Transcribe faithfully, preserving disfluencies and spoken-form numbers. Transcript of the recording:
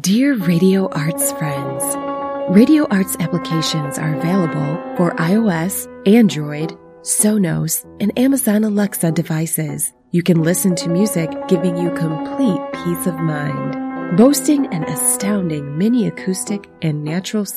Dear Radio Arts friends, Radio Arts applications are available for iOS, Android, Sonos, and Amazon Alexa devices. You can listen to music giving you complete peace of mind. Boasting an astounding mini acoustic and natural